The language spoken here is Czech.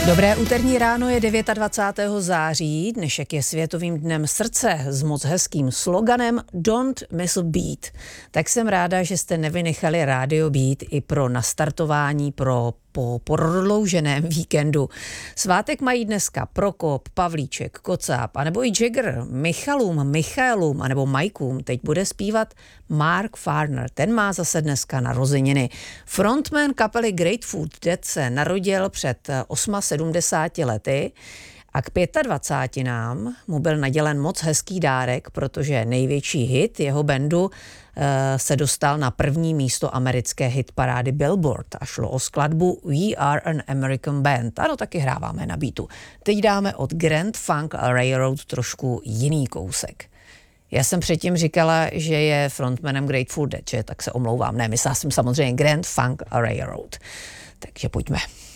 Dobré úterní ráno, je 29. září, dnešek je Světovým dnem srdce s moc hezkým sloganem Don't miss a beat. Tak jsem ráda, že jste nevynechali rádio Beat i pro nastartování po prodlouženém víkendu. Svátek mají dneska Prokop, Pavlíček, Kocáb, anebo i Jagger, Michaelům, anebo Majkům. Teď bude zpívat Mark Farner, ten má zase dneska narozeniny. Frontman kapely Grateful Dead se narodil před 78 lety a k 25 mu byl nadělen moc hezký dárek, protože největší hit jeho bandu se dostal na první místo americké hitparády Billboard a šlo o skladbu We Are an American Band. Ano, taky hráváme na beatu. Teď dáme od Grand Funk Railroad trošku jiný kousek. Já jsem předtím říkala, že je frontmanem Grateful Dead, tak se omlouvám. Ne, myslela jsem samozřejmě Grand Funk Railroad. Takže pojďme.